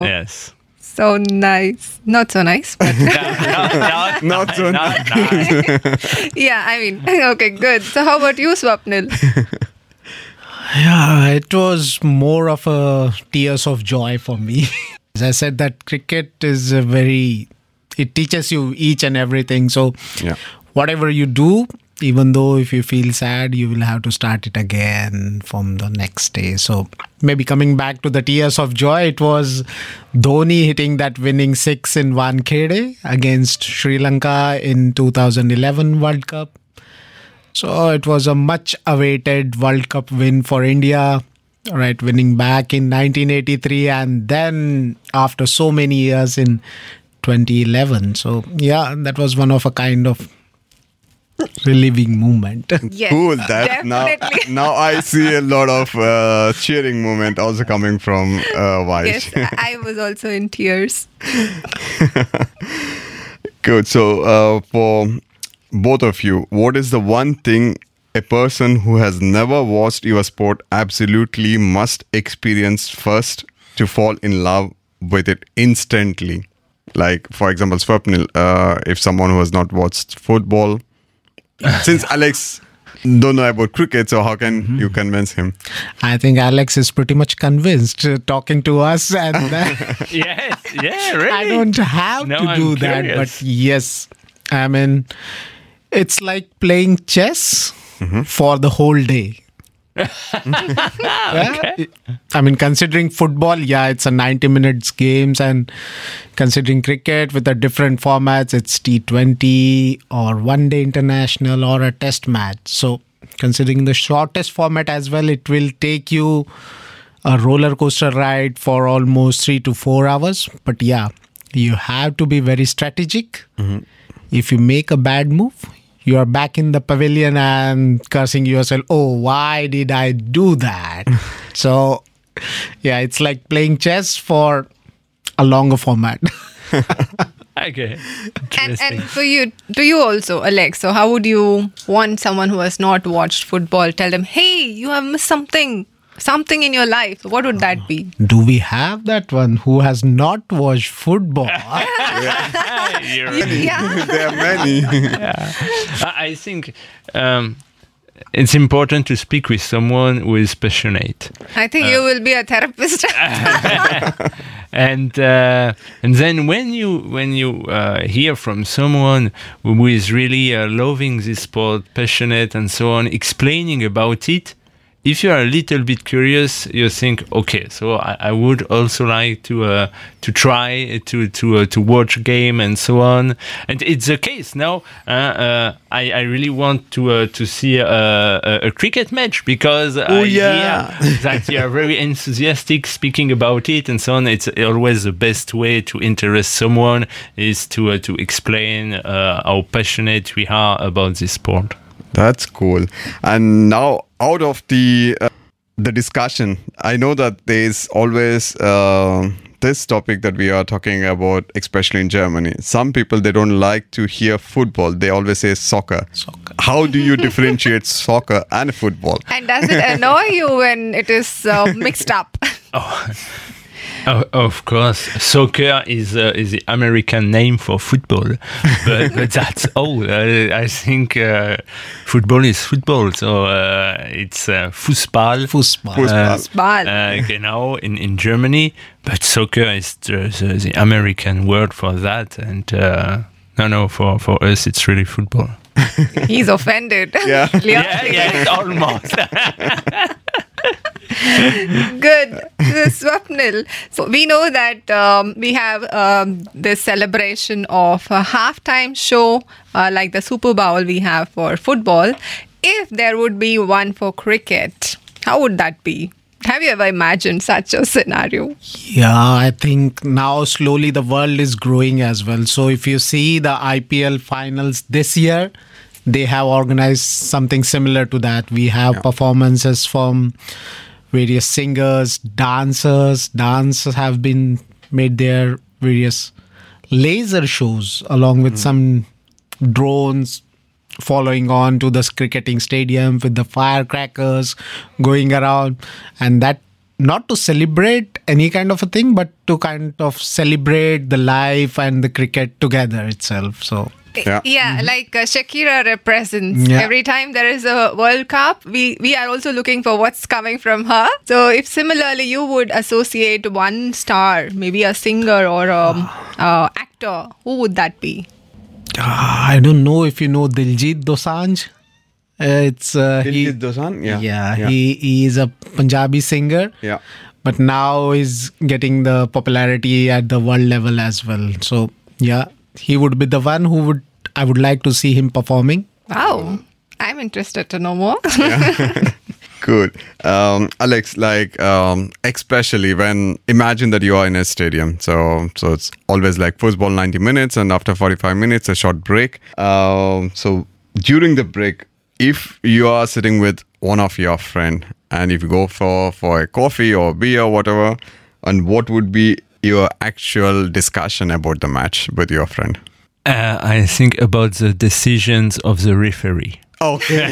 Yes. So nice. Not so nice, but Not so nice. yeah, I mean, okay, good. So how about you, Swapnil? Yeah, it was more of a tears of joy for me. As I said, that cricket is it teaches you each and everything. So Yeah. whatever you do, even though if you feel sad, you will have to start it again from the next day. So maybe coming back to the tears of joy, it was Dhoni hitting that winning six in Wankhede against Sri Lanka in 2011 World Cup. So it was a much awaited World Cup win for India, right? Winning back in 1983 and then after so many years in 2011. So yeah, that was one of a kind of relieving moment. Yes, Cool. That definitely. now I see a lot of cheering movement also coming from Yes, Vaish. I was also in tears. Good. So for both of you, what is the one thing a person who has never watched your sport absolutely must experience first to fall in love with it instantly? Like, for example, Swapnil, if someone who has not watched football, since Alex don't know about cricket, so how can you convince him? I think Alex is pretty much convinced talking to us, and Yes. Yeah. Really. I don't have No, to I'm do that. curious. But yes, I mean, it's like playing chess for the whole day. Yeah. I mean, considering football, yeah, it's a 90 minutes games, and considering cricket with the different formats, it's T20 or one day international or a test match. So considering the shortest format as well, it will take you a roller coaster ride for almost 3 to 4 hours. But yeah, you have to be very strategic. If you make a bad move, you are back in the pavilion and cursing yourself, oh, why did I do that? So, yeah, it's like playing chess for a longer format. Okay. And Interesting. for you, do you also, Alex? So how would you want someone who has not watched football, tell them, hey, you have missed something in your life? So what would that be? Do we have that one who has not watched football? You're- Yeah. There are many. I think it's important to speak with someone who is passionate, I think you will be a therapist. and then when you hear from someone who is really loving this sport, passionate, and so on, explaining about it. If you are a little bit curious, you think, okay, so I would also like to try to watch a game and so on. And it's the case now. I really want to see a cricket match because I yeah. hear that you are very enthusiastic speaking about it and so on. It's always the best way to interest someone is to explain how passionate we are about this sport. That's cool. And now, out of the discussion, I know that there's always this topic that we are talking about, especially in Germany. Some people, they don't like to hear football. They always say soccer. How do you differentiate soccer and football? And does it annoy you when it is mixed up? Oh, of course, soccer is the American name for football, but that's all. I think football is football, so it's Fußball. Fußball. Ball. Genau in Germany, but soccer is the American word for that, and no, for us it's really football. He's offended. Yeah. Yeah, almost. Good. Swapnil. So we know that we have this celebration of a halftime show like the Super Bowl we have for football. If there would be one for cricket, how would that be? Have you ever imagined such a scenario? Yeah, I think now slowly the world is growing as well. So if you see the IPL finals this year, they have organized something similar to that. We have performances from various singers, dancers. Dancers have been made their various laser shows along with some drones following on to the cricketing stadium with the firecrackers going around, and that not to celebrate any kind of a thing, but to kind of celebrate the life and the cricket together itself. So Yeah. Like Shakira represents. Yeah. Every time there is a World Cup, we are also looking for what's coming from her. So if similarly you would associate one star, maybe a singer or a actor, who would that be? I don't know if you know Diljit Dosanjh. It's Diljit Dosanjh? Yeah. he is a Punjabi singer. Yeah. But now is getting the popularity at the world level as well. So yeah, he would be the one who I would like to see him performing. Wow. I'm interested to know more. Good. Alex, like, especially when imagine that you are in a stadium. So it's always like football 90 minutes and after 45 minutes, a short break. So during the break, if you are sitting with one of your friend and if you go for a coffee or beer or whatever, and what would be your actual discussion about the match with your friend? I think about the decisions of the referee. Okay.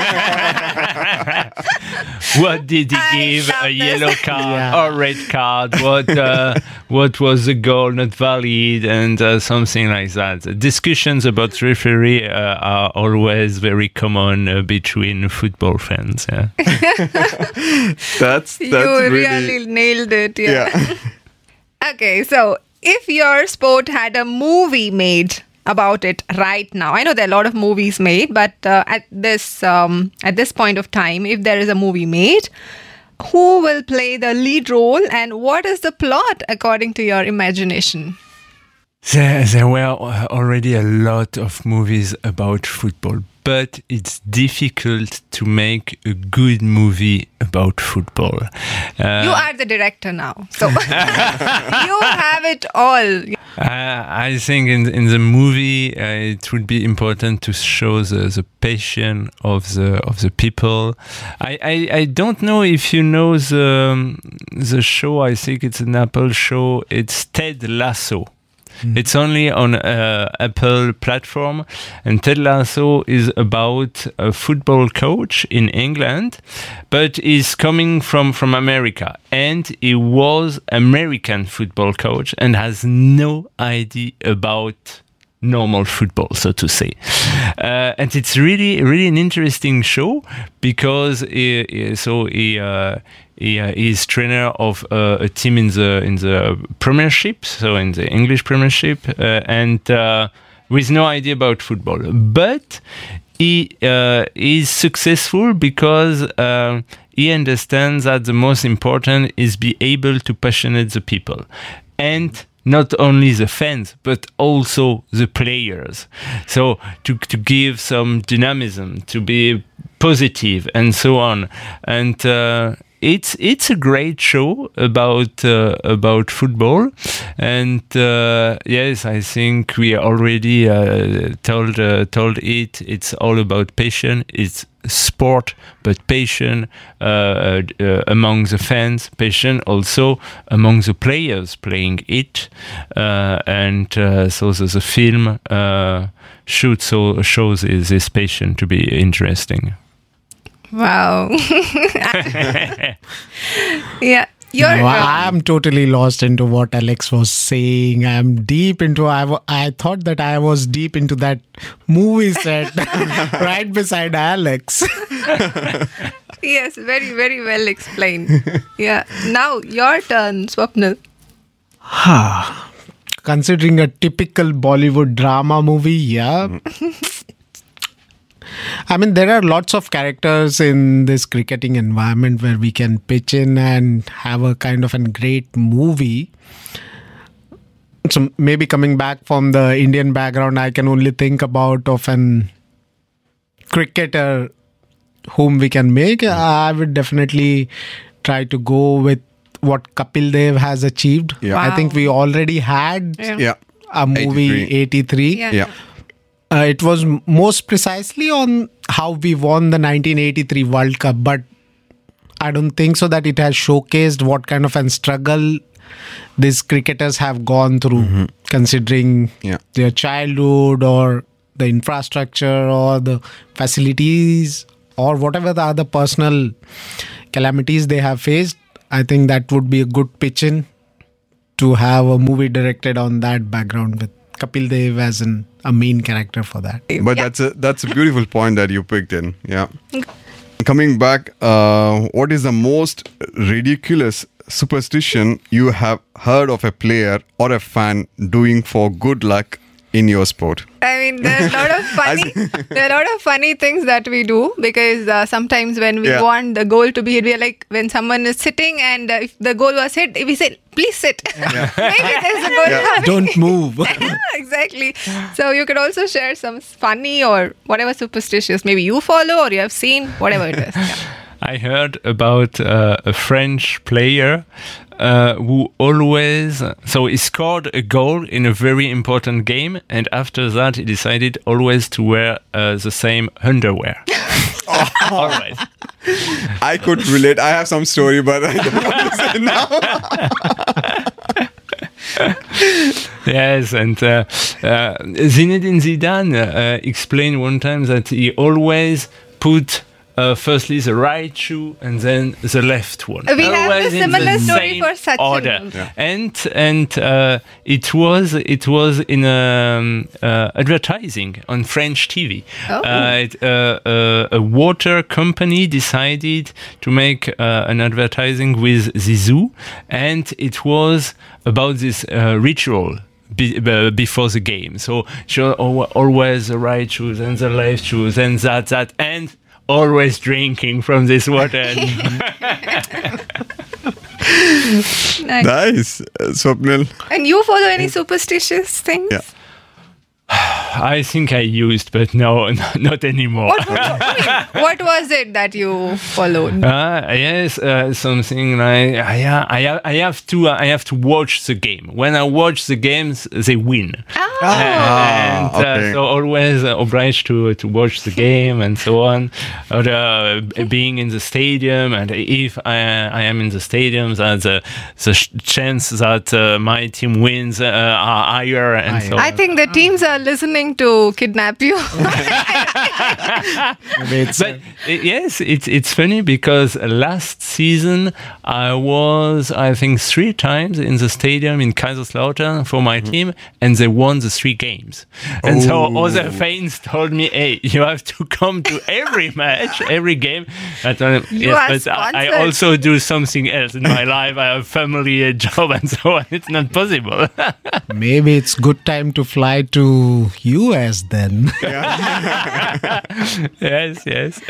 What did he I give? love A this. yellow card Yeah. or red card? What was the goal not valid and something like that. Discussions about referee are always very common between football fans. Yeah. That's You really really nailed it. yeah. Okay, so if your sport had a movie made about it right now, I know there are a lot of movies made, but at this point of time, if there is a movie made, who will play the lead role and what is the plot according to your imagination? There were already a lot of movies about football, but it's difficult to make a good movie about football. You are the director now, so you have it all. I think in the movie it would be important to show the passion of the people. I don't know if you know the show. I think it's an Apple show. It's Ted Lasso. It's only on Apple platform, and Ted Lasso is about a football coach in England, but is coming from America, and he was American football coach and has no idea about normal football, so to say. And it's really an interesting show because he is trainer of a team in the Premiership, so in the English Premiership, and with no idea about football. But he is successful because he understands that the most important is be able to passionate the people, and not only the fans, but also the players. So to give some dynamism, to be positive, and so on. And it's a great show about football. And yes, I think we already told it. It's all about passion. It's sport, but passion among the fans, passion also among the players playing it, and so the film shows this passion to be interesting. Wow. Yeah. No, I'm totally lost into what Alex was saying. I'm deep into. I thought that I was deep into that movie set right beside Alex. Yes, very, very well explained. Yeah. Now your turn, Swapnil. Considering a typical Bollywood drama movie, yeah. I mean, there are lots of characters in this cricketing environment where we can pitch in and have a kind of a great movie. So maybe coming back from the Indian background, I can only think about of an cricketer whom we can make. I would definitely try to go with what Kapil Dev has achieved. Yeah. I think we already had Yeah. a movie 83. Yeah. Yeah. It was most precisely on how we won the 1983 World Cup, but I don't think so that it has showcased what kind of a struggle these cricketers have gone through, considering Yeah. their childhood or the infrastructure or the facilities or whatever the other personal calamities they have faced. I think that would be a good pitch in to have a movie directed on that background with Kapil Dev as a main character for that. But Yeah. that's a beautiful point that you picked in. Yeah. Coming back, what is the most ridiculous superstition you have heard of a player or a fan doing for good luck in your sport? I mean, there are a lot of funny things that we do, because sometimes when we Yeah. want the goal to be hit, we are like, when someone is sitting and if the goal was hit, we say, please sit. Maybe there's a goal coming. Don't move. Exactly. So you could also share some funny or whatever superstitious maybe you follow or you have seen, whatever it is. Yeah. I heard about a French player who always, so he scored a goal in a very important game, and after that he decided always to wear the same underwear. Always. I could relate. I have some story, but I don't want to say now. Yes, and Zinedine Zidane explained one time that he always put firstly the right shoe and then the left one. We have Always a in similar the story same for Sachin order. also. Yeah. And it was in advertising on French TV. Oh. A water company decided to make an advertising with Zizou, and it was about this ritual before the game. So always the right shoes and the left shoes and that and always drinking from this water. Nice. Nice. Swapnil. And you follow any superstitious things? Yeah. I think I used, but no, not anymore. What was it that you followed? Yes, something like I have to watch the game. When I watch the games, they win. And okay. so always obliged to watch the game and so on. Or being in the stadium, and if I am in the stadium, the chance that my team wins are higher and so on. I think the teams are listening to kidnap you. Maybe it's, But yes, it's funny because last season I was, I think, 3 times in the stadium in Kaiserslautern for my team, and they won the 3 games. And so other fans told me, "Hey, you have to come to every match, every game." But, are yes, but I sponsored. also do something else in my life. I have family, a job, and so on. It's not possible. maybe it's good time to fly to US then. Yes.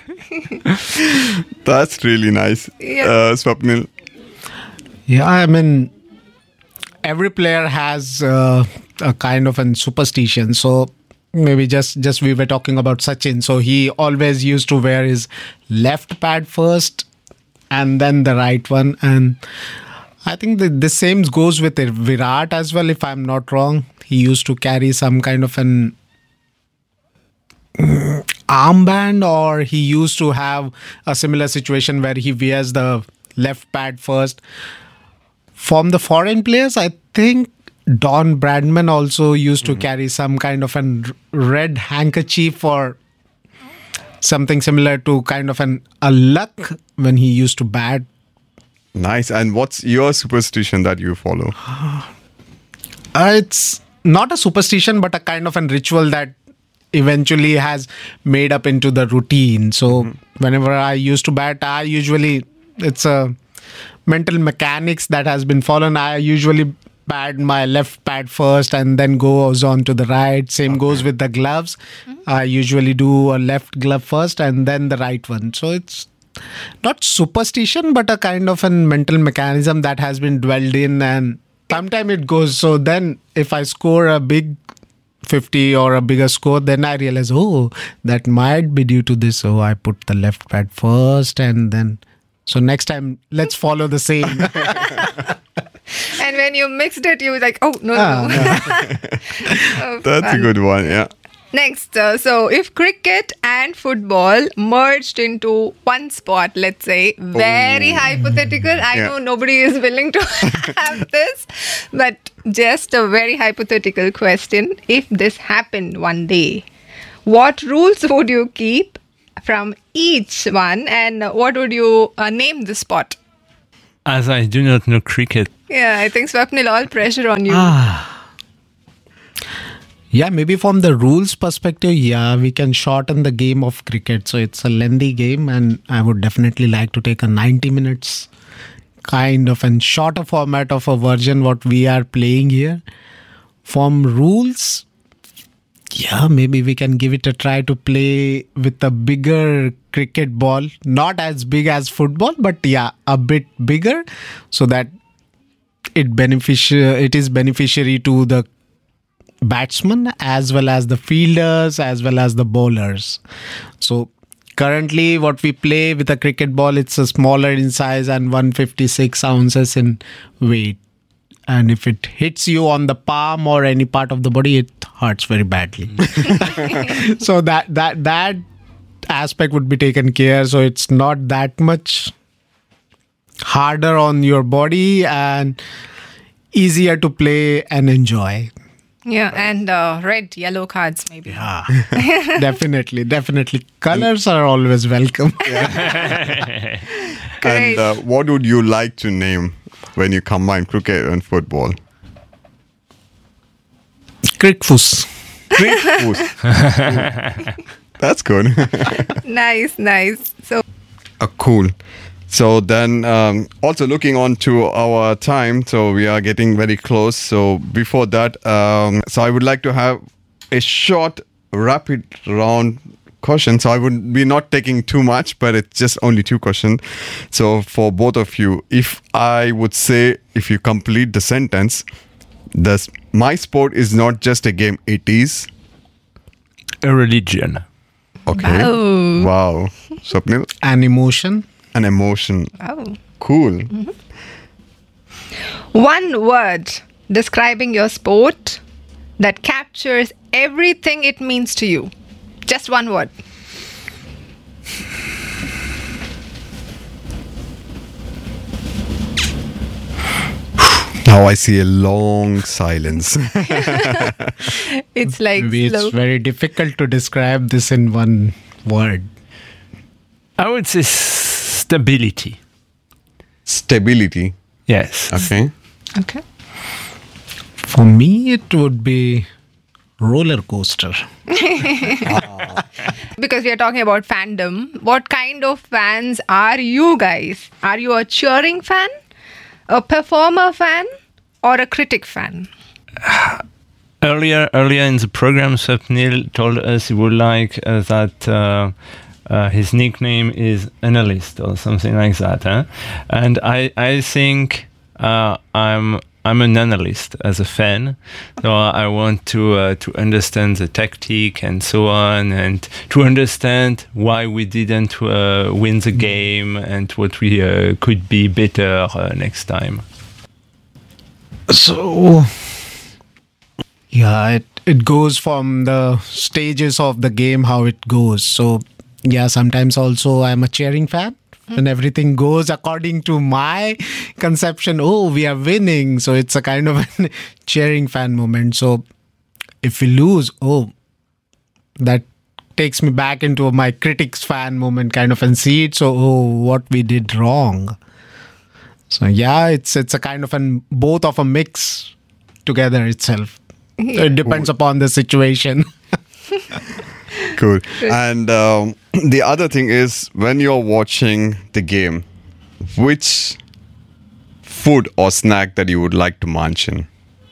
That's really nice. Yeah. Swapnil. Yeah, I mean, every player has a kind of a superstition. So maybe just we were talking about Sachin. So he always used to wear his left pad first and then the right one. And I think the same goes with Virat as well, if I'm not wrong. He used to carry some kind of an armband, or he used to have a similar situation where he wears the left pad first. From the foreign players, I think Don Bradman also used to carry some kind of a red handkerchief or something similar to kind of a luck when he used to bat. Nice. And what's your superstition that you follow? It's not a superstition, but a kind of a ritual that eventually has made up into the routine. So whenever I used to bat, it's a mental mechanics that has been followed. I usually pad my left pad first and then goes on to the right. Same goes with the gloves. I usually do a left glove first and then the right one. So it's not superstition, but a kind of a mental mechanism that has been dwelled in, and sometimes it goes. So then if I score a big 50 or a bigger score, then I realize, oh, that might be due to this. So I put the left pad first and then. So next time, let's follow the same. And when you mixed it, you were like, oh, no. Oh, That's a fun. good one. Yeah. Next, so if cricket and football merged into one sport, let's say, very hypothetical. I Yeah. know nobody is willing to have this, but just a very hypothetical question. If this happened one day, what rules would you keep from each one, and what would you name the sport? As I do not know cricket. Yeah, I think Swapnil, all pressure on you. Yeah, maybe from the rules perspective, yeah, we can shorten the game of cricket. So it's a lengthy game, and I would definitely like to take a 90 minutes kind of and shorter format of a version what we are playing here. From rules, yeah, maybe we can give it a try to play with a bigger cricket ball, not as big as football, but yeah, a bit bigger, so that it is beneficiary to the batsmen as well as the fielders as well as the bowlers. So currently what we play with a cricket ball, it's a smaller in size and 156 ounces in weight, and if it hits you on the palm or any part of the body, it hurts very badly. So that aspect would be taken care, so it's not that much harder on your body and easier to play and enjoy. Yeah, and red, yellow cards maybe. Definitely. Colors are always welcome. Great. And what would you like to name when you combine cricket and football? Crickfus. That's good. Nice. So, Cool. So then, also looking on to our time, so we are getting very close. So before that, so I would like to have a short, rapid round question. So I would be not taking too much, but it's just only 2 questions. So for both of you, if I would say, if you complete the sentence, my sport is not just a game, it is A religion. okay. Wow. Swapnil, An emotion. an emotion. oh. Cool. One word describing your sport that captures everything it means to you. Just one word. Now I see a long silence. It's like Maybe it's slow. very difficult to describe this in one word. I would say stability. Stability. Yes. Okay. Okay. For me, it would be roller coaster. Because we are talking about fandom, what kind of fans are you guys? Are you a cheering fan, a performer fan, or a critic fan? Earlier in the program, Swapnil told us he would like that his nickname is analyst or something like that. Huh? And I think I'm an analyst as a fan, so I want to understand the tactic and so on, and to understand why we didn't win the game and what we could be better next time. So, yeah, it goes from the stages of the game, how it goes. So, yeah, sometimes also I'm a cheering fan. When everything goes according to my conception, oh, we are winning. So it's a kind of a cheering fan moment. So if we lose, oh, that takes me back into my critics fan moment kind of and see it. So, oh, what we did wrong. So yeah, it's a kind of both of a mix together itself. So it depends upon the situation. Cool. And the other thing is, when you're watching the game, which food or snack that you would like to munch in?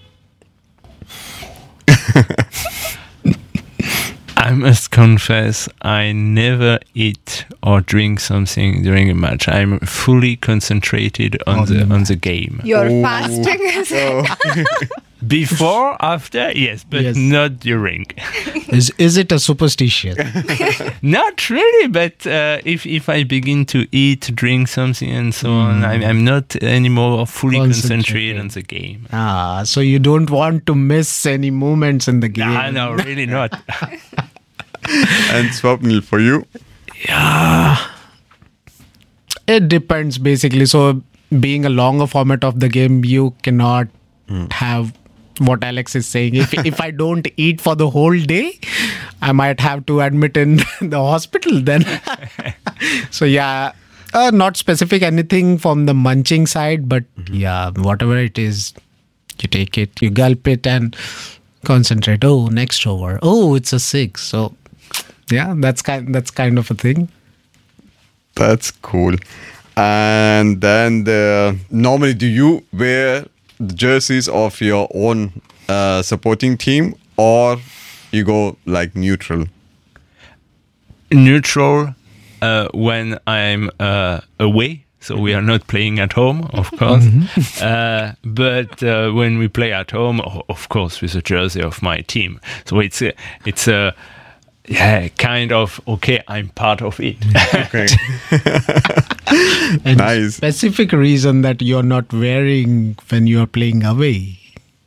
I must confess, I never eat or drink something during a match. I'm fully concentrated on the game. You're fasting. Before, after, yes, but Yes. not during. Is it a superstition? Not really, but if I begin to eat, drink something, and so on, I'm not anymore fully concentrated on the game. So you don't want to miss any moments in the game. No, really not. And Swapnil, for you? It depends basically. So being a longer format of the game, you cannot have what Alex is saying. If I don't eat for the whole day, I might have to admit in the hospital then. So yeah, Not specific anything from the munching side, but yeah, whatever it is, you take it, you gulp it and concentrate. Oh, next over. Oh, it's a 6. So yeah, that's kind of a thing. That's cool. And then normally, do you wear the jerseys of your own supporting team, or you go like neutral? Neutral when I'm away. So we are not playing at home, of course. But when we play at home, of course, with the jersey of my team. So it's a kind of, okay, I'm part of it. Okay. And Nice. specific reason that you're not wearing when you're playing away.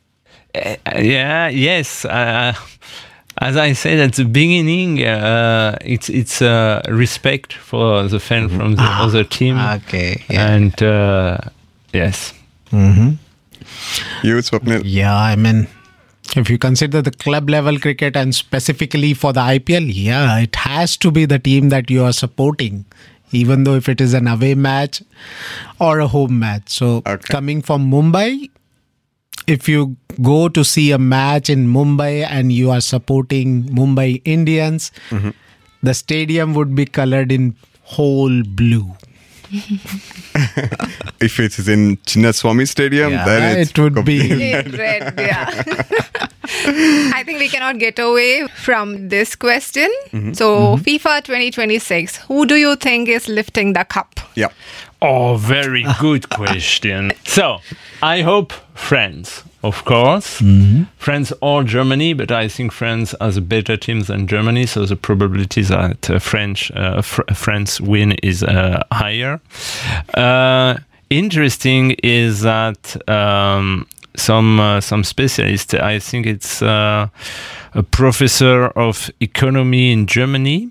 Yes. As I said at the beginning, it's respect for the fan from the other team. Okay. Yeah. And yes. You, Swapnil? Yeah, I mean, if you consider the club level cricket and specifically for the IPL, yeah, it has to be the team that you are supporting, even though if it is an away match or a home match. So coming from Mumbai, if you go to see a match in Mumbai and you are supporting Mumbai Indians, the stadium would be colored in whole blue. If it is in Chinnaswamy Stadium, then it's it would completely- be. Red, yeah. I think we cannot get away from this question. So, FIFA 2026, who do you think is lifting the cup? Yeah. Oh, very good question. So, I hope France, of course. France or Germany, but I think France has a better team than Germany, so the probability that France win is higher. Interesting is that some specialists, I think it's a professor of economy in Germany,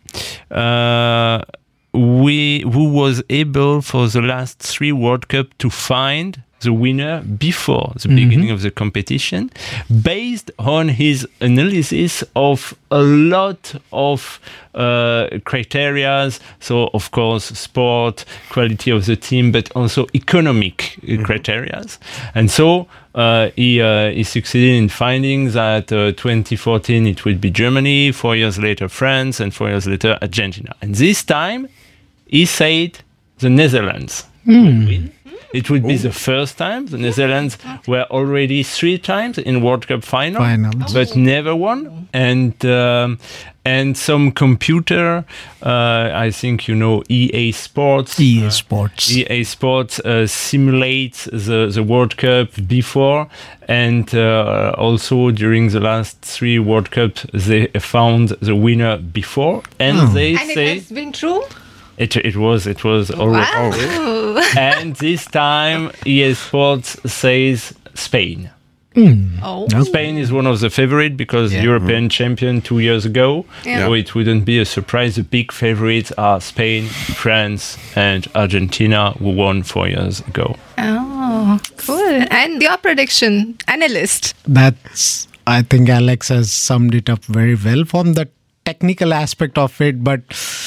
who was able for the last 3 World Cup to find the winner before the beginning of the competition, based on his analysis of a lot of criteria. So, of course, sport, quality of the team, but also economic criteria. And so he succeeded in finding that 2014 it would be Germany, 4 years later France, and 4 years later Argentina. And this time he said the Netherlands would win. It would be the first time. The Netherlands were already 3 times in World Cup finals, but never won. And some computer, I think you know EA Sports. EA Sports. EA Sports simulates the World Cup before, and also during the last 3 World Cups they found the winner before, and they And say it has been true? it was already. Wow. And this time EA Sports says Spain. Oh. Spain is one of the favorite because European champion 2 years ago. Yeah. So it wouldn't be a surprise. The big favorites are Spain, France, and Argentina, who won 4 years ago. Oh, cool. And your prediction, analyst. That's, I think Alex has summed it up very well from the technical aspect of it, but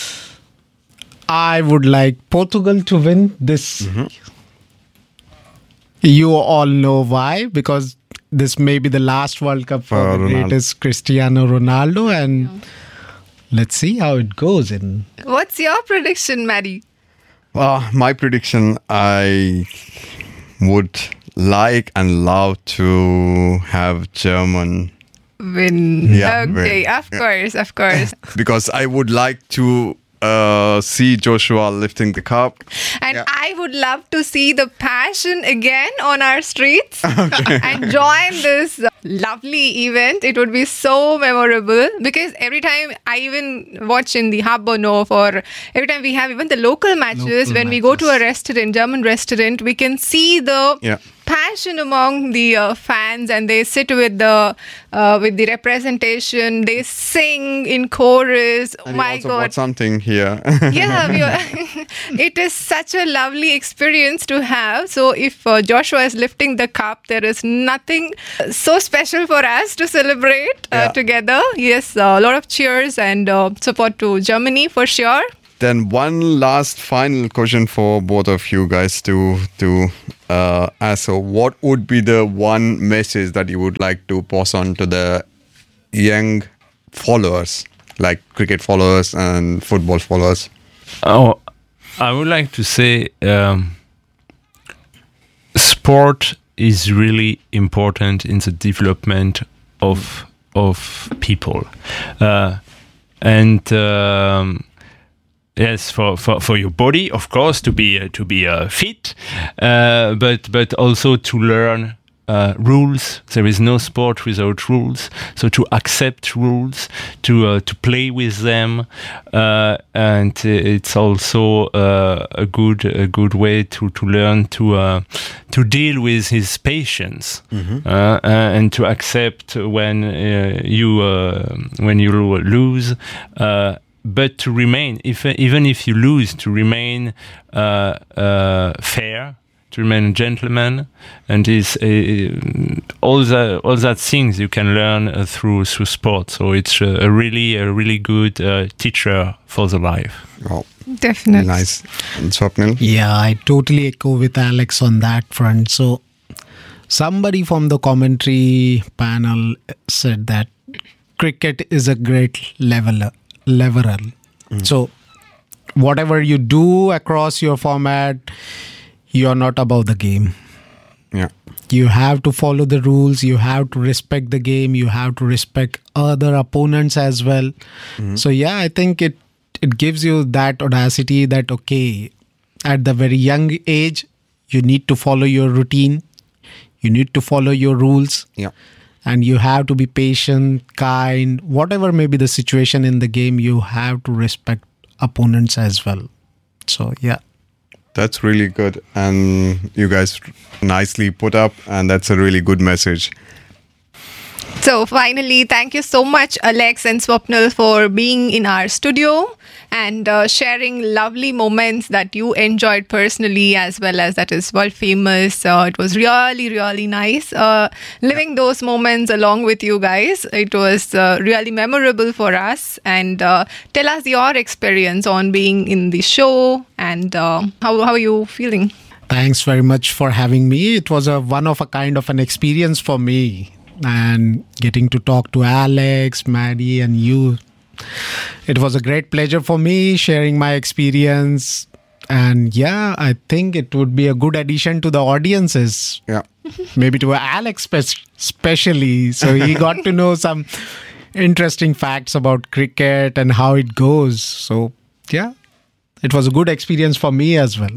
I would like Portugal to win this. You all know why, because this may be the last World Cup for the Ronaldo. greatest Cristiano Ronaldo, and let's see how it goes. In What's your prediction, Maddie? My prediction, I would like and love to have German, Win. Yeah, Okay, win. of course, of course. because I would like to see Joshua lifting the cup. And I would love to see the passion again on our streets and join this lovely event. It would be so memorable because every time I even watch in the Hub or Nov, or every time we have even the local matches, when we go to a restaurant, German restaurant, we can see the passion among the fans, and they sit with the representation. They sing in chorus. And My you also God! bought something here. Yeah, it is such a lovely experience to have. So if Joshua is lifting the cup, there is nothing so special for us to celebrate together. Yes, a lot of cheers and support to Germany for sure. then one last final question for both of you guys to ask. So what would be the one message that you would like to pass on to the young followers, like cricket followers and football followers? Oh, I would like to say sport is really important in the development of people, and yes, for your body, of course, to be fit, but also to learn rules. There is no sport without rules. So to accept rules, to play with them, and it's also a good way to learn to deal with his patience, and to accept when you lose. But to remain, even if you lose, to remain fair, to remain a gentleman, and is all that things you can learn through sport. So it's a really good teacher for the life. Wow, Definitely. nice. And Swapnil? Yeah, I totally echo with Alex on that front. So somebody from the commentary panel said that cricket is a great leveler. So whatever you do across your format, you're not above the game. Yeah. You have to follow the rules. You have to respect the game. You have to respect other opponents as well. So yeah, I think it gives you that audacity that, okay, at the very young age, you need to follow your routine. You need to follow your rules. Yeah. And you have to be patient, kind, whatever may be the situation in the game, you have to respect opponents as well. So yeah. That's really good. And you guys nicely put up, and that's a really good message. So finally, thank you so much, Alex and Swapnil, for being in our studio and sharing lovely moments that you enjoyed personally, as well as that is world famous. It was really nice living those moments along with you guys. It was really memorable for us. And tell us your experience on being in the show, and how are you feeling? Thanks very much for having me. It was a one of a kind of an experience for me. And getting to talk to Alex, Maddie, and you, it was a great pleasure for me sharing my experience. And yeah, I think it would be a good addition to the audiences. Yeah. Maybe to Alex especially. So he got to know some interesting facts about cricket and how it goes. So yeah, it was a good experience for me as well.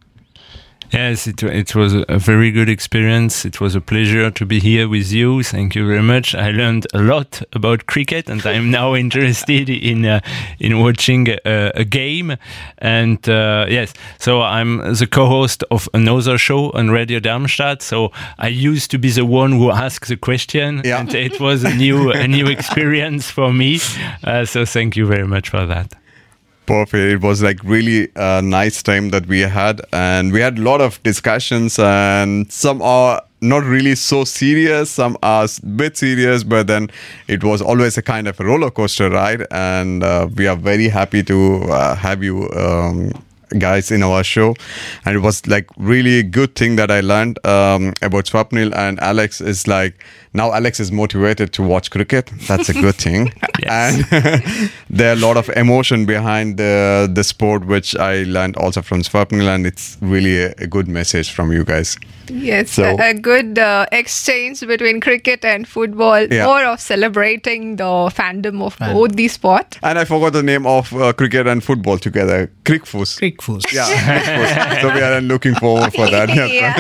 Yes, it was a very good experience. It was a pleasure to be here with you. Thank you very much. I learned a lot about cricket, and I'm now interested in watching a game. And yes, so I'm the co-host of another show on Radio Darmstadt. So I used to be the one who asked the question, Yeah. and it was a new experience for me. So thank you very much for that. Perfect. It was like really a nice time that we had, and we had a lot of discussions, and some are not really so serious, some are a bit serious, but then it was always a kind of a roller coaster ride, and we are very happy to have you guys in our show. And it was like really good thing that I learned about Swapnil and Alex is like, now Alex is motivated to watch cricket. That's a good thing. Yes. And there are a lot of emotion behind the sport, which I learned also from Swapnil, and it's really a good message from you guys. Yes, So- a good exchange between cricket and football, Yeah. more of celebrating the fandom of both the sport. And I forgot the name of cricket and football together. Crickfus. Crickfus. Yeah, Crickfus. So we are looking forward for that.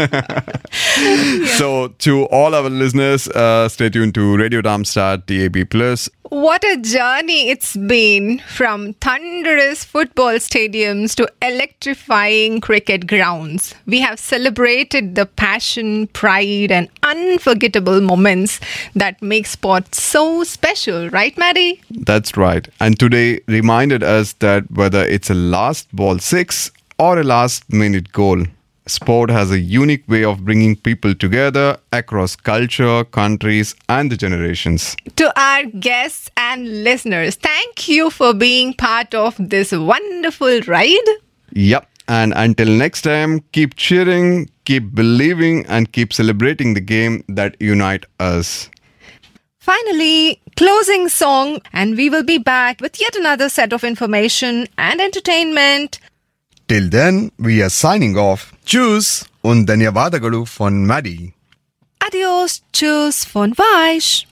Yeah. So to all our listeners, stay tuned to Radio Darmstadt DAB+. What a journey it's been, from thunderous football stadiums to electrifying cricket grounds. We have celebrated the passion, pride, and unforgettable moments that make sport so special, right, Maddie? That's right. And today reminded us that whether it's a last ball six or a last minute goal, sport has a unique way of bringing people together across culture, countries, and the generations. To our guests and listeners, thank you for being part of this wonderful ride. Yep. And until next time, keep cheering, keep believing, and keep celebrating the game that unite us. Finally, closing song, and we will be back with yet another set of information and entertainment. Till then, we are signing off. Tschüss und ಧನ್ಯವಾದಗಳು von Maddie. Adios, tschüss von Weish.